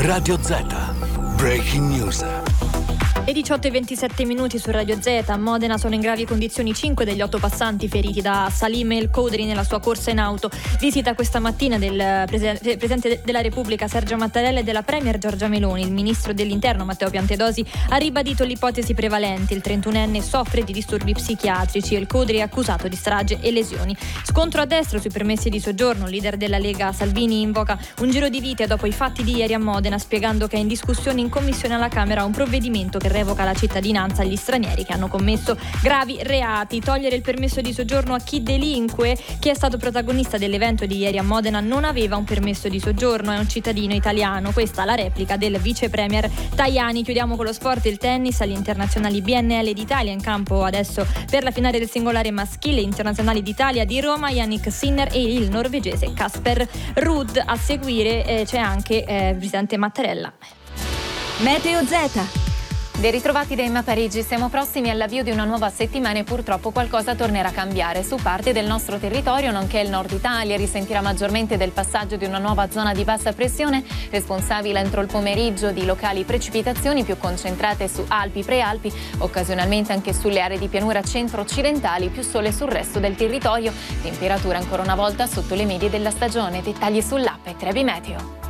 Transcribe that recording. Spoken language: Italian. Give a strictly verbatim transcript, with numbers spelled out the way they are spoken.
Radio Z. Breaking News. Le diciotto e ventisette minuti su Radio Z. A Modena sono in gravi condizioni cinque degli otto passanti feriti da Salim El Khodri nella sua corsa in auto. Visita questa mattina del Presidente della Repubblica Sergio Mattarella e della Premier Giorgia Meloni. Il Ministro dell'Interno Matteo Piantedosi ha ribadito l'ipotesi prevalente. Il trentunenne soffre di disturbi psichiatrici. El Khodri è accusato di strage e lesioni. Scontro a destra sui permessi di soggiorno. Il leader della Lega Salvini invoca un giro di vite dopo i fatti di ieri a Modena, spiegando che è in discussione in commissione alla Camera un provvedimento che revoca la cittadinanza agli stranieri che hanno commesso gravi reati. Togliere il permesso di soggiorno a chi delinque. Chi è stato protagonista dell'evento di ieri a Modena non aveva un permesso di soggiorno, è un cittadino italiano. Questa la replica del vice premier Tajani. Chiudiamo con lo sport, il tennis. Agli internazionali B N L d'Italia in campo adesso per la finale del singolare maschile. Internazionali d'Italia di Roma, Yannick Sinner e il norvegese Casper Ruud. A seguire eh, c'è anche eh, il presidente Mattarella. Meteo Z. Ben ritrovati da Emma Parigi, siamo prossimi all'avvio di una nuova settimana e purtroppo qualcosa tornerà a cambiare. Su parte del nostro territorio, nonché il nord Italia, risentirà maggiormente del passaggio di una nuova zona di bassa pressione, responsabile entro il pomeriggio di locali precipitazioni più concentrate su Alpi, Prealpi, occasionalmente anche sulle aree di pianura centro-occidentali, più sole sul resto del territorio, temperatura ancora una volta sotto le medie della stagione. Dettagli sull'app e Trebi Meteo.